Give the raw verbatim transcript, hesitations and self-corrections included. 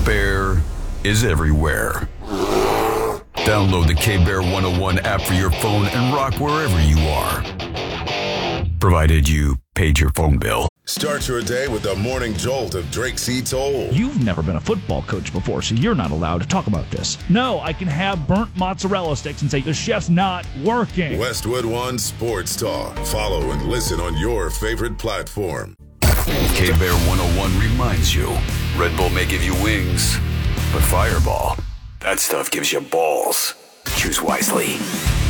K-Bear is everywhere. Download the K-Bear one oh one app for your phone and rock wherever you are. Provided you paid your phone bill. Start your day with the morning jolt of Drake C. Toll. You've never been a football coach before, so you're not allowed to talk about this. No, I can have burnt mozzarella sticks and say, the chef's not working. Westwood One Sports Talk. Follow and listen on your favorite platform. K-Bear one oh one reminds you, Red Bull may give you wings, but Fireball, that stuff gives you balls. Choose wisely.